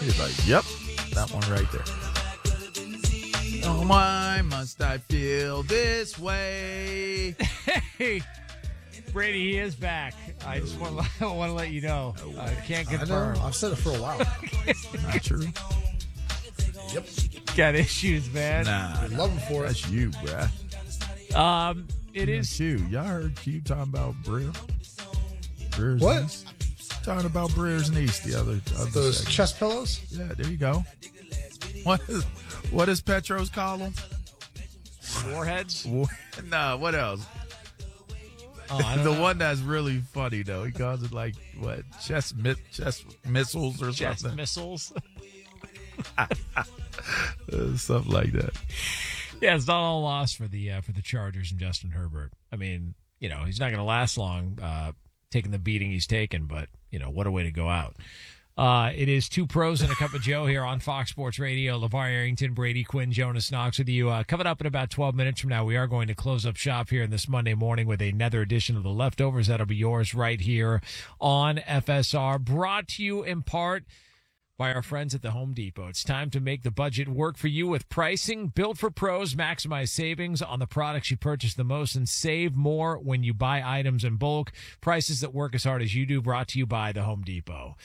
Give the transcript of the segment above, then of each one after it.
He's like, yep, that one right there. Oh, why must I feel this way? Hey, Brady, he is back. I just want to let you know. I can't confirm. I know. I've said it for a while. Not true. Yep. Got issues, man. Nah, Love him for it. that's you, bruh. It is. Q. Y'all heard Q talking about Breer? Breer's What? niece? Talking about Breer's niece the other Those segment. chest pillows? Yeah, there you go. What does Petros call them? Warheads? Nah, what else? Oh, I don't The know. one that's really funny, though. He calls it like, what, chest missiles or Chest something? missiles. Something like that. Yeah, it's not all lost for the Chargers and Justin Herbert. I mean, he's not going to last long taking the beating he's taken, but, what a way to go out. It is Two Pros and a Cup of Joe here on Fox Sports Radio. LeVar Arrington, Brady Quinn, Jonas Knox with you. Coming up in about 12 minutes from now, we are going to close up shop here in this Monday morning with another edition of The Leftovers. That'll be yours right here on FSR. Brought to you in part by our friends at the Home Depot. It's time to make the budget work for you with pricing built for pros. Maximize savings on the products you purchase the most and save more when you buy items in bulk. Prices that work as hard as you do. Brought to you by the Home Depot.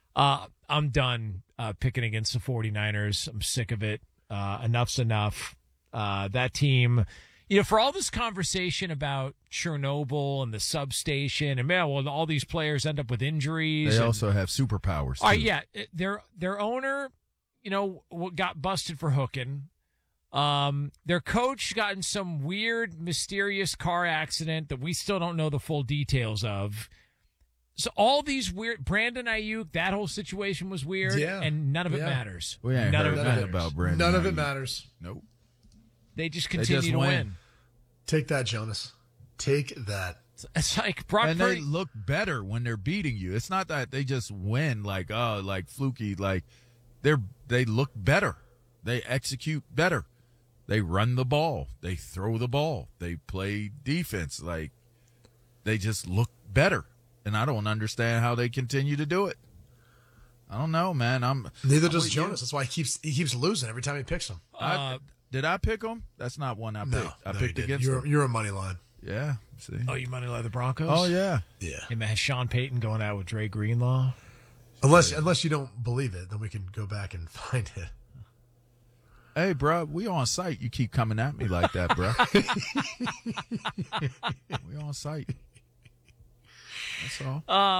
I'm done picking against the 49ers. I'm sick of it. Enough's enough. That team, for all this conversation about Chernobyl and the substation, and man, well, all these players end up with injuries. They also have superpowers, too. Yeah, their owner, got busted for hooking. Their coach got in some weird, mysterious car accident that we still don't know the full details of. So all these weird, Brandon Ayuk, that whole situation was weird, and none of it matters. We ain't none heard of it nothing matters. about Brandon. None of it Ayuk. matters. Nope. They just continue to win. Take that, Jonas. Take that. It's like Brock And Purdy. they look better when they're beating you. It's not that they just win like fluky. Like they look better. They execute better. They run the ball. They throw the ball. They play defense. Like they just look better. And I don't understand how they continue to do it. I don't know, man. Neither I'm does with Jonas. That's why he keeps losing every time he picks them. Did I pick them? That's not one I picked. I picked against them. You're a money line. Yeah. See. Oh, you money like the Broncos? Oh yeah. Yeah. Hey, man, Sean Payton going out with Dre Greenlaw. Unless you don't believe it, then we can go back and find it. Hey, bro, we on site. You keep coming at me like that, bro. We on site. That's all.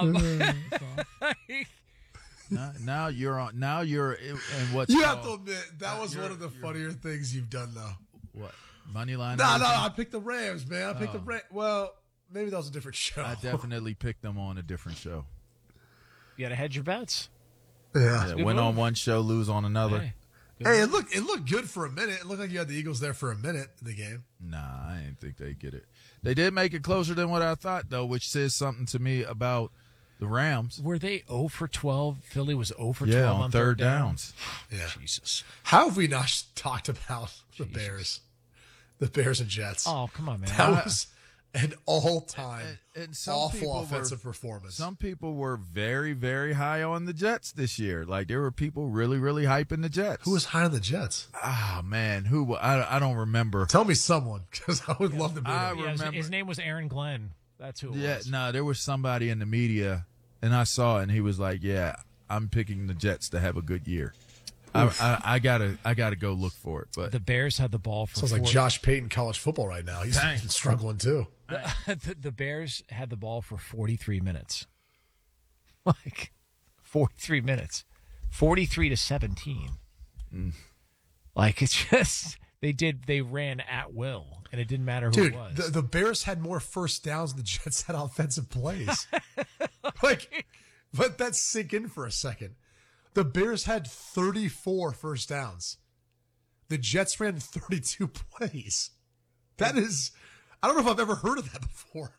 Now you're on. Now you're in what's You called, have to admit that was one of the funnier things you've done, though. what money line. No, Arrington? I picked the Rams, man. I picked the Rams. Well, maybe that was a different show. I definitely picked them on a different show. You got to hedge your bets. Yeah. Yeah, Good win on move. one show, lose on another. Hey. Hey, it looked good for a minute. It looked like you had the Eagles there for a minute in the game. Nah, I didn't think they'd get it. They did make it closer than what I thought, though, which says something to me about the Rams. Were they 0 for 12? Philly was 0 for 12 Yeah, on on third downs. Yeah. Jesus. How have we not talked about the Bears? The Bears and Jets. Oh, come on, man. That was an all-time And some awful people offensive performance. Some people were very, very high on the Jets this year. Like, there were people really, really hyping the Jets. Who was high on the Jets? Ah, man. Who? I don't remember. Tell me someone, because I would love to be I there. Yeah, remember. his name was Aaron Glenn. That's who it Yeah, was. no, there was somebody in the media, and I saw it, and he was like, yeah, I'm picking the Jets to have a good year. I gotta go look for it. But The Bears had the ball for Sounds like Josh Payton college football right now. He's Dang. struggling too. the Bears had the ball for 43 minutes. Like 43 minutes. 43-17. Like it's just they ran at will, and it didn't matter who Dude, it was. the Bears had more first downs than the Jets had offensive plays. Let that sink in for a second. The Bears had 34 first downs. The Jets ran 32 plays. That is, I don't know if I've ever heard of that before.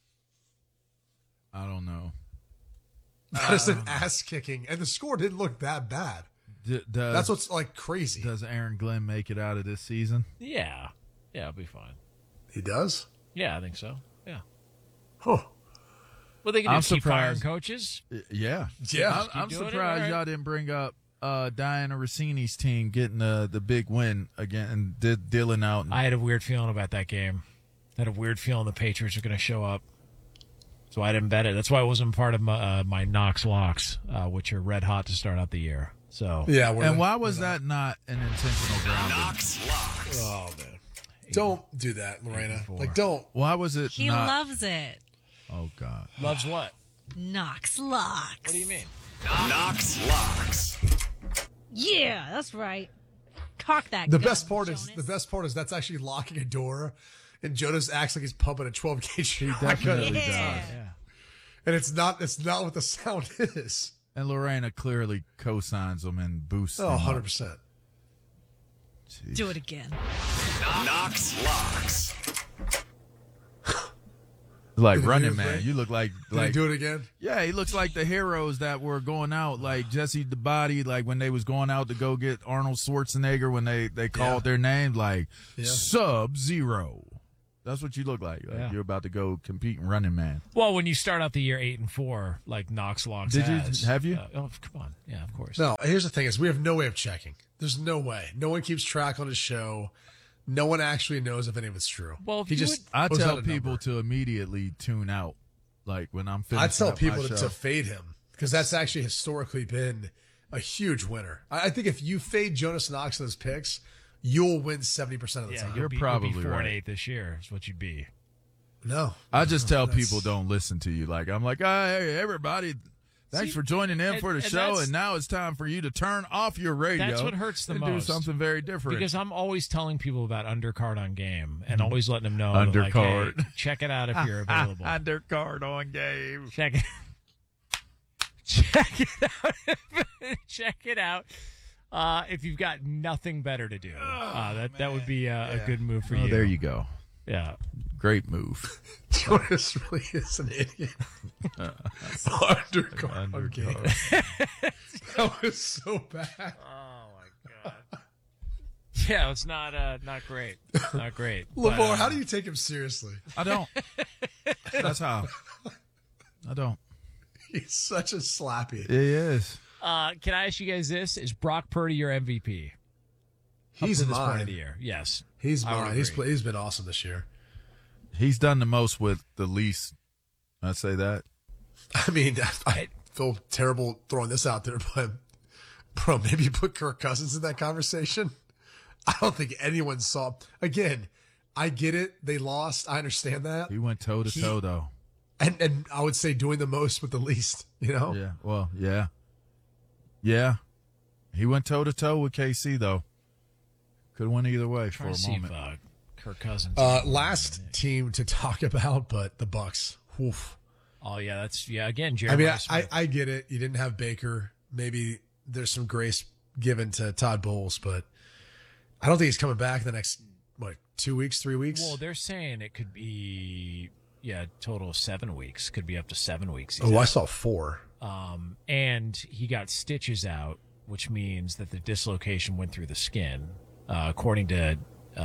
I don't know. That is an ass kicking, and the score didn't look that bad. That's what's like crazy. Does Aaron Glenn make it out of this season? Yeah, it'll be fine. He does? Yeah, I think so. Yeah. Huh. Well, they can I'm just keep firing surprised. coaches. Yeah. Yeah. I'm Keep doing it, surprised all right. y'all didn't bring up Diana Rossini's team getting the big win again and dealing out. I had a weird feeling about that game. I had a weird feeling the Patriots are going to show up. So I didn't bet it. That's why it wasn't part of my Knox locks, which are red hot to start out the year. So Yeah. And why was that not an intentional grounding? Knox locks. Oh, man. Don't do that, Lorena. Like, don't. Why was it He not? loves it. Oh, God. loves what? Knox locks. What do you mean? Knox locks. Yeah, that's right. Cock that. The gun, best part Jonas. is that's actually locking a door, and Jonas acts like he's pumping a 12-gauge shotgun. Definitely Yeah. does. Yeah. And it's not what the sound is. And Lorena clearly co-signs them and boosts Oh, them up. 100%. Do it again. Knox locks. Like Did he Running do it Man. right? You look like Did he do it again? Yeah, he looks like the heroes that were going out, like Jesse the Body, like when they was going out to go get Arnold Schwarzenegger when they called their name, like Sub-Zero. That's what you look like. Yeah. You're about to go compete in Running Man. Well, when you start out the year 8-4, like Knox locks Did you- has, have you? oh, come on. Yeah, of course. No, here's the thing is we have no way of checking. There's no way. No one keeps track on his show. No one actually knows if any of it's true. Well, if he you just I throws tell out a people number. to immediately tune out. Like when I'm finished. I tell people to fade him because that's actually historically been a huge winner. I think if you fade Jonas Knox in his picks, you'll win 70% of the Yeah, time. You're you'll probably be 4-8 right. this year is what you'd be. No. I just tell That's- people don't listen to you. Like I'm like, hey, everybody, thanks for joining in for the show, that's- and now it's time for you to turn off your radio. That's what hurts the and most. Do something very different. Because I'm always telling people about Undercard on Game and always letting them know Undercard. Like, hey, check it out if you're available. Undercard on game. Check it. Check it out. Check it out. If you've got nothing better to do, that would be a good move for Oh, you. there you go. Yeah. Great move. Jonas really is an idiot. Undercard on game. That was so bad. Oh my god. Yeah, it's not great. Not great. Lamar, how do you take him seriously? I don't. That's how. I don't. He's such a slappy. It is. Can I ask you guys this? Is Brock Purdy your MVP? He's Up to this point of mine. the year. Yes. He's I would mine. agree. He's been awesome this year. He's done the most with the least. I'd say that. I mean, I feel terrible throwing this out there, but bro, maybe put Kirk Cousins in that conversation. I don't think anyone saw. Again, I get it. They lost. I understand that. He went toe to toe though. And I would say doing the most with the least, you know? Yeah. Well, yeah. Yeah. He went toe to toe with KC though. Could have went either way for Trying a to see moment. if Kirk Cousins. Last team to talk about, but the Bucks. Oof. Oh yeah, that's again. I mean, Jeremiah Smith. I get it. You didn't have Baker. Maybe there's some grace given to Todd Bowles, but I don't think he's coming back in the next 2 weeks, 3 weeks. Well, they're saying it could be total of 7 weeks. Could be up to 7 weeks. I saw 4. And he got stitches out, which means that the dislocation went through the skin, according to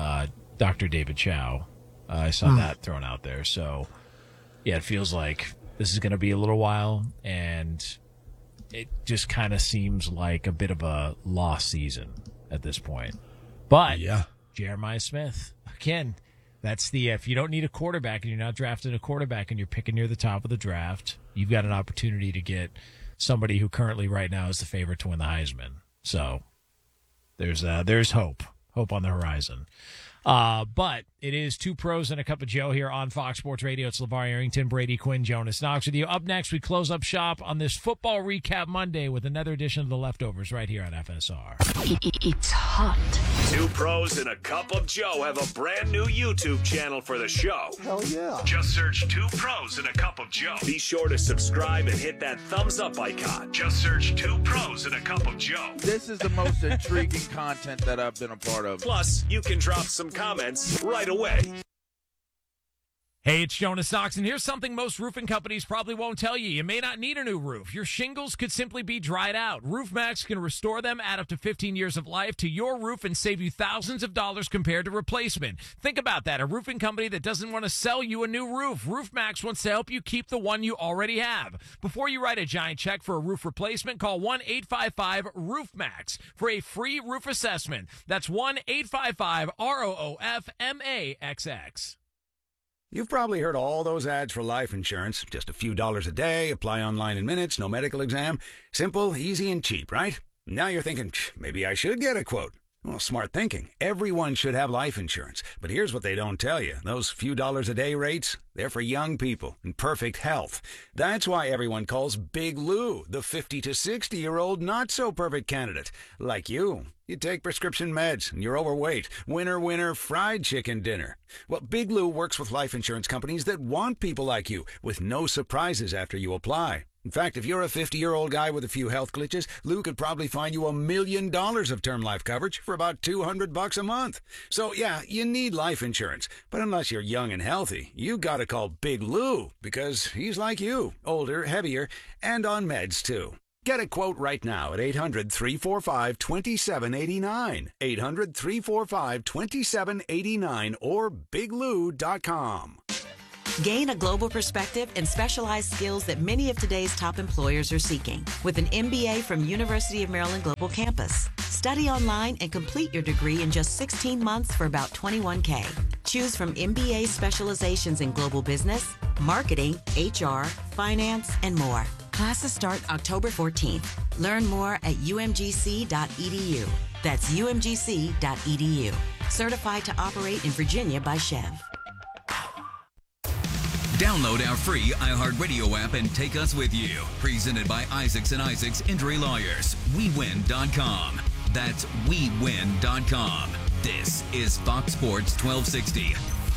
Dr. David Chow. I saw that thrown out there. So, yeah, it feels like this is going to be a little while, and it just kind of seems like a bit of a lost season at this point. But Yeah. Jeremiah Smith, again, that's the if you don't need a quarterback and you're not drafting a quarterback and you're picking near the top of the draft, you've got an opportunity to get somebody who currently right now is the favorite to win the Heisman. So there's hope on the horizon. But it is Two Pros and a Cup of Joe here on Fox Sports Radio. It's LeVar Arrington, Brady Quinn, Jonas Knox with you. Up next, we close up shop on this Football Recap Monday with another edition of The Leftovers right here on FSR. It's hot. Two Pros and a Cup of Joe have a brand new YouTube channel for the show. Hell yeah. Just search Two Pros and a Cup of Joe. Be sure to subscribe and hit that thumbs up icon. Just search Two Pros and a Cup of Joe. This is the most intriguing content that I've been a part of. Plus, you can drop some comments right away. Hey, it's Jonas Knox, and here's something most roofing companies probably won't tell you. You may not need a new roof. Your shingles could simply be dried out. RoofMax can restore them, add up to 15 years of life to your roof, and save you thousands of dollars compared to replacement. Think about that. A roofing company that doesn't want to sell you a new roof. RoofMax wants to help you keep the one you already have. Before you write a giant check for a roof replacement, call 1-855-ROOFMAX for a free roof assessment. That's 1-855-ROOFMAXX. You've probably heard all those ads for life insurance. Just a few dollars a day, apply online in minutes, no medical exam. Simple, easy, and cheap, right? Now you're thinking, maybe I should get a quote. Well, smart thinking. Everyone should have life insurance. But here's what they don't tell you. Those few dollars a day rates, they're for young people in perfect health. That's why everyone calls Big Lou the 50 to 60-year-old not-so-perfect candidate. Like you. You take prescription meds, and you're overweight. Winner, fried chicken dinner. Well, Big Lou works with life insurance companies that want people like you, with no surprises after you apply. In fact, if you're a 50-year-old guy with a few health glitches, Lou could probably find you $1 million of term life coverage for about $200 a month. So, yeah, you need life insurance. But unless you're young and healthy, you gotta call Big Lou, because he's like you, older, heavier, and on meds, too. Get a quote right now at 800-345-2789, 800-345-2789, or biglou.com. Gain a global perspective and specialized skills that many of today's top employers are seeking with an MBA from University of Maryland Global Campus. Study online and complete your degree in just 16 months for about $21K. Choose from MBA specializations in global business, marketing, HR, finance, and more. Classes start October 14th. Learn more at umgc.edu. That's umgc.edu. Certified to operate in Virginia by Chev. Download our free iHeartRadio app and take us with you. Presented by Isaacs and Isaacs Injury Lawyers. WeWin.com. That's WeWin.com. This is Fox Sports 1260.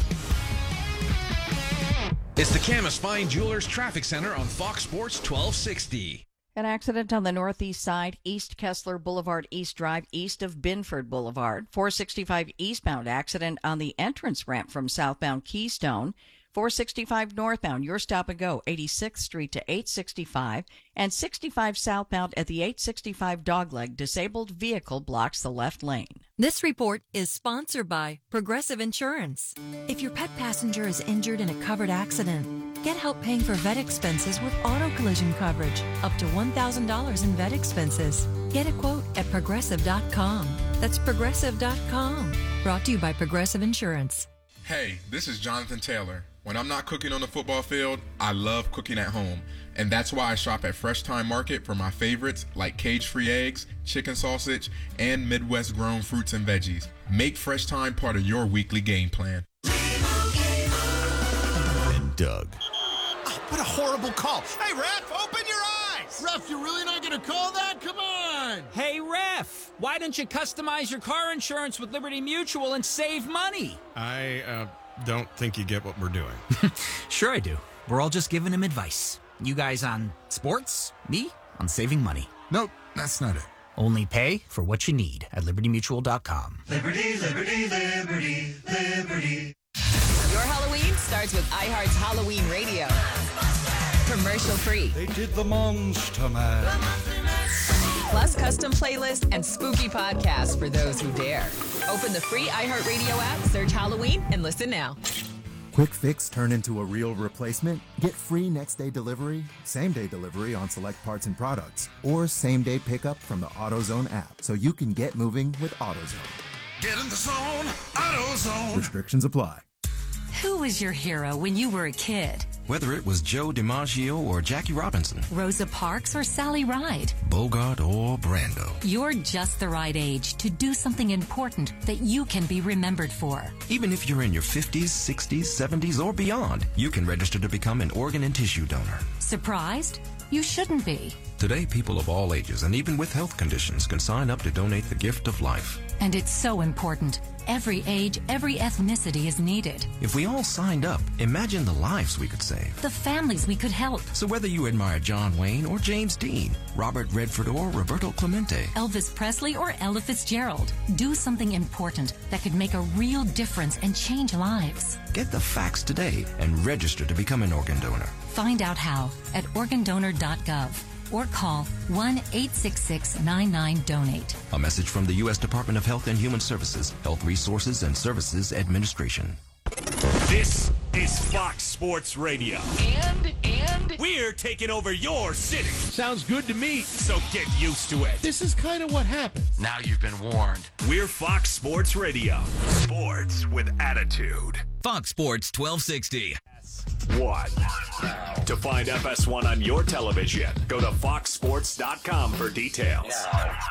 It's the Camas Fine Jewelers Traffic Center on Fox Sports 1260. An accident on the northeast side, East Kessler Boulevard, East Drive, east of Binford Boulevard. 465 eastbound accident on the entrance ramp from southbound Keystone. 465 northbound, your stop and go, 86th Street to 865, and 65 southbound at the 865 Dogleg. Disabled vehicle blocks the left lane. This report is sponsored by Progressive Insurance. If your pet passenger is injured in a covered accident, get help paying for vet expenses with auto collision coverage, up to $1,000 in vet expenses. Get a quote at Progressive.com. That's Progressive.com. Brought to you by Progressive Insurance. Hey, this is Jonathan Taylor. When I'm not cooking on the football field, I love cooking at home. And that's why I shop at Fresh Time Market for my favorites like cage-free eggs, chicken sausage, and Midwest-grown fruits and veggies. Make Fresh Time part of your weekly game plan. And Doug. Oh, what a horrible call. Hey, ref, open your eyes. Ref, you're really not going to call that? Come on. Hey, ref, why don't you customize your car insurance with Liberty Mutual and save money? I don't think you get what we're doing. Sure I do. We're all just giving him advice. You guys on sports, me on saving money. Nope, that's not it. Only pay for what you need at libertymutual.com. Liberty, liberty, liberty, liberty. Your Halloween starts with iHeart's Halloween Radio. Commercial free. They did the Monster Mash. Plus custom playlist and spooky podcasts for those who dare. Open the free iHeartRadio app, search Halloween, and listen now. Quick fix turn into a real replacement? Get free next day delivery, same day delivery on select parts and products, or same day pickup from the AutoZone app so you can get moving with AutoZone. Get in the zone, AutoZone. Restrictions apply. Who was your hero when you were a kid? Whether it was Joe DiMaggio or Jackie Robinson, Rosa Parks or Sally Ride, Bogart or Brando, you're just the right age to do something important that you can be remembered for. Even if you're in your 50s, 60s, 70s, or beyond, you can register to become an organ and tissue donor. Surprised? You shouldn't be. Today, people of all ages and even with health conditions can sign up to donate the gift of life. And it's so important. Every age, every ethnicity is needed. If we all signed up, imagine the lives we could save. The families we could help. So whether you admire John Wayne or James Dean, Robert Redford or Roberto Clemente, Elvis Presley or Ella Fitzgerald, do something important that could make a real difference and change lives. get the facts today and register to become an organ donor. Find out how at organdonor.gov or call 1-866-99-DONATE. A message from the U.S. Department of Health and Human Services, Health Resources and Services Administration. This is Fox Sports Radio. And we're taking over your city. Sounds good to me. So get used to it. This is kind of what happens. Now you've been warned. We're Fox Sports Radio. Sports with attitude. Fox Sports 1260. One. To find FS1 on your television, go to foxsports.com for details.